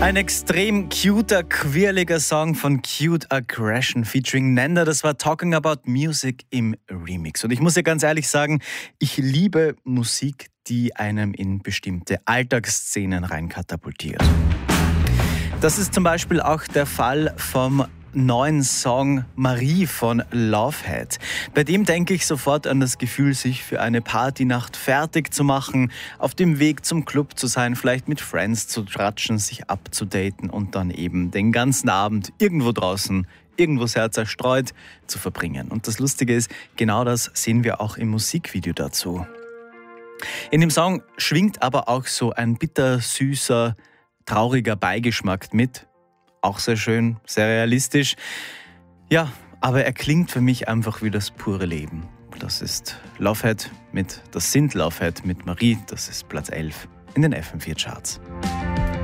Ein extrem cuter, quirliger Song von Cute Aggression featuring Nenda. Das war Talking About Music im Remix. Und ich muss ja ganz ehrlich sagen, ich liebe Musik, die einem in bestimmte Alltagsszenen reinkatapultiert. Das ist zum Beispiel auch der Fall vom neuen Song Marie von Lovehead. Bei dem denke ich sofort an das Gefühl, sich für eine Partynacht fertig zu machen, auf dem Weg zum Club zu sein, vielleicht mit Friends zu tratschen, sich abzudaten und dann eben den ganzen Abend irgendwo draußen, irgendwo sehr zerstreut zu verbringen. Und das Lustige ist, genau das sehen wir auch im Musikvideo dazu. In dem Song schwingt aber auch so ein bittersüßer, trauriger Beigeschmack mit. Auch sehr schön, sehr realistisch. Ja, aber er klingt für mich einfach wie das pure Leben. Das ist Lovehead mit Marie. Das ist Platz 11 in den FM4 Charts.